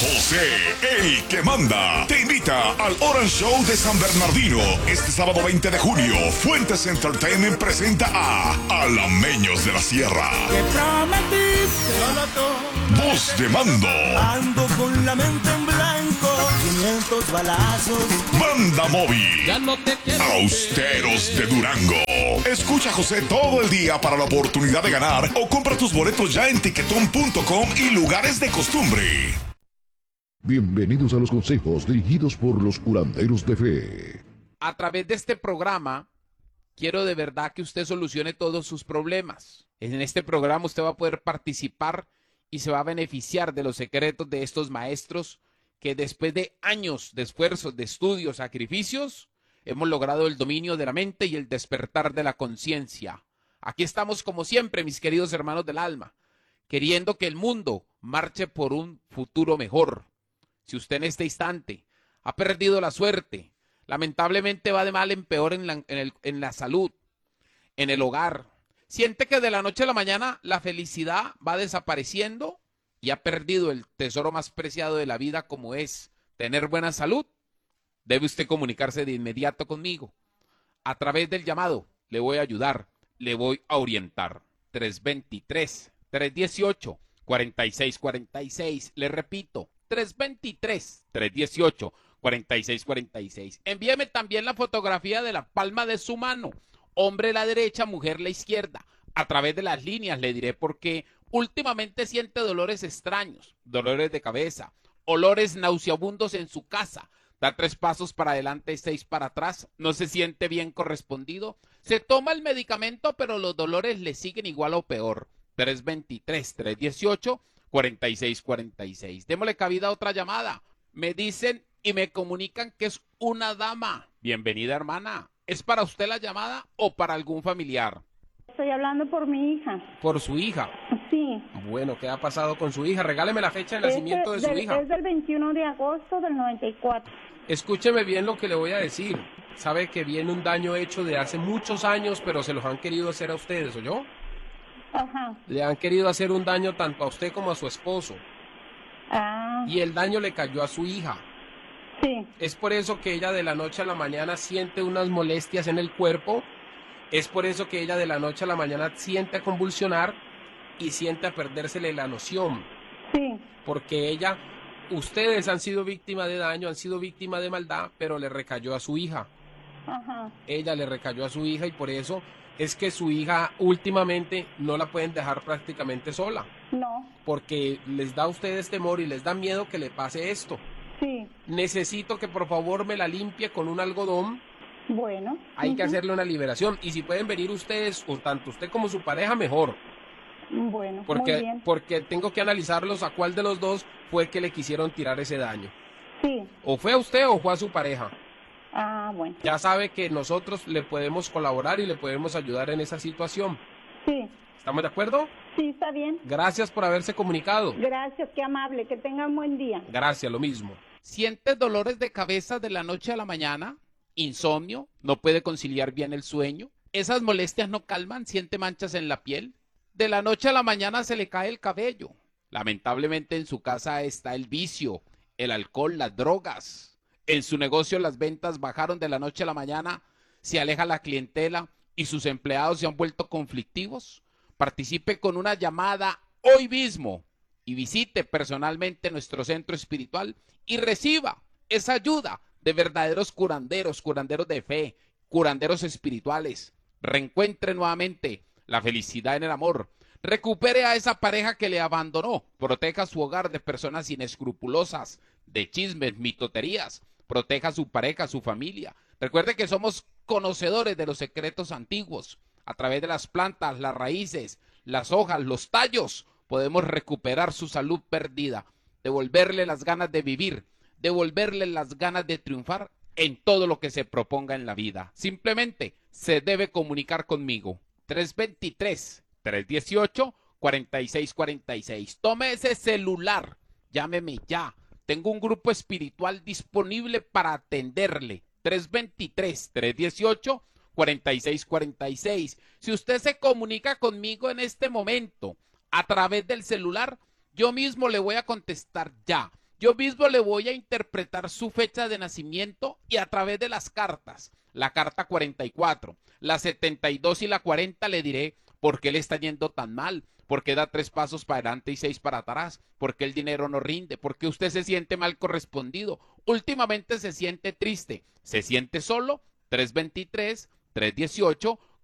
José, el que manda, te invita al Orange Show de San Bernardino. Este sábado 20 de junio, Fuentes Entertainment presenta a Alameños de la Sierra. Que prometiste, Voz de mando. ando con la mente en blanco, 500 balazos. Banda móvil. Ya no te quiero. Austeros de Durango. Escucha a José todo el día para la oportunidad de ganar o compra tus boletos ya en tiquetón.com y lugares de costumbre. Bienvenidos a los consejos dirigidos por los curanderos de fe. A través de este programa, quiero de verdad que usted solucione todos sus problemas. En este programa usted va a poder participar y se va a beneficiar de los secretos de estos maestros que después de años de esfuerzos, de estudios, sacrificios, hemos logrado el dominio de la mente y el despertar de la conciencia. Aquí estamos como siempre, mis queridos hermanos del alma, queriendo que el mundo marche por un futuro mejor. Si usted en este instante ha perdido la suerte, lamentablemente va de mal en peor en la salud, en el hogar, siente que de la noche a la mañana la felicidad va desapareciendo y ha perdido el tesoro más preciado de la vida como es tener buena salud, debe usted comunicarse de inmediato conmigo. A través del llamado le voy a ayudar, le voy a orientar. 323-318-4646. Le repito, 323-318-4646. Envíeme también la fotografía de la palma de su mano. Hombre la derecha, mujer la izquierda. A través de las líneas le diré por qué últimamente siente dolores extraños, dolores de cabeza, olores nauseabundos en su casa. Da 3 pasos para adelante y 6 para atrás. No se siente bien correspondido. Se toma el medicamento, pero los dolores le siguen igual o peor. 323-318-4646. Démosle cabida a otra llamada. Me dicen y me comunican que es una dama. Bienvenida, hermana. ¿Es para usted la llamada o para algún familiar? Estoy hablando por mi hija. ¿Por su hija? Sí. Bueno, ¿qué ha pasado con su hija? Regáleme la fecha de nacimiento de su hija. Es del 21 de agosto del 94. Escúcheme bien lo que le voy a decir. Sabe que viene un daño hecho de hace muchos años, pero se los han querido hacer a ustedes, ¿oyó? Ajá. Le han querido hacer un daño tanto a usted como a su esposo. Ah. Y el daño le cayó a su hija. Sí. Es por eso que ella de la noche a la mañana siente unas molestias en el cuerpo. Es por eso que ella de la noche a la mañana siente a convulsionar y siente a perdérsele la noción. Sí. Porque ustedes han sido víctimas de daño, han sido víctimas de maldad, pero le recayó a su hija. Ajá. Ella le recayó a su hija y por eso es que su hija últimamente no la pueden dejar prácticamente sola. No. Porque les da a ustedes temor y les da miedo que le pase esto. Sí. Necesito que por favor me la limpie con un algodón. Bueno. Hay que hacerle una liberación. Y si pueden venir ustedes, o tanto usted como su pareja, mejor. Bueno, muy bien. Porque tengo que analizarlos a cuál de los dos fue que le quisieron tirar ese daño. Sí. O fue a usted o fue a su pareja. Ah, bueno. Ya sabe que nosotros le podemos colaborar y le podemos ayudar en esa situación. Sí. ¿Estamos de acuerdo? Sí, está bien. Gracias por haberse comunicado. Gracias, qué amable. Que tengan buen día. Gracias, lo mismo. ¿Sientes dolores de cabeza de la noche a la mañana? ¿Insomnio? ¿No puede conciliar bien el sueño? ¿Esas molestias no calman? ¿Siente manchas en la piel? De la noche a la mañana se le cae el cabello. Lamentablemente en su casa está el vicio, el alcohol, las drogas. En su negocio las ventas bajaron de la noche a la mañana, se aleja la clientela y sus empleados se han vuelto conflictivos. Participe con una llamada hoy mismo y visite personalmente nuestro centro espiritual y reciba esa ayuda de verdaderos curanderos, curanderos de fe, curanderos espirituales. Reencuentre nuevamente la felicidad en el amor. Recupere a esa pareja que le abandonó. Proteja su hogar de personas inescrupulosas, de chismes, mitoterías. Proteja a su pareja, a su familia. Recuerde que somos conocedores de los secretos antiguos. A través de las plantas, las raíces, las hojas, los tallos, podemos recuperar su salud perdida, devolverle las ganas de vivir, devolverle las ganas de triunfar en todo lo que se proponga en la vida. Simplemente se debe comunicar conmigo. 323-318-4646. Tome ese celular, llámeme ya. Tengo un grupo espiritual disponible para atenderle. 323-318-4646. Si usted se comunica conmigo en este momento a través del celular, yo mismo le voy a contestar ya. Yo mismo le voy a interpretar su fecha de nacimiento y a través de las cartas, la carta 44, la 72 y la 40 le diré por qué le está yendo tan mal, por qué da 3 pasos para adelante y 6 para atrás, por qué el dinero no rinde, por qué usted se siente mal correspondido, últimamente se siente triste, se siente solo, 323, 318,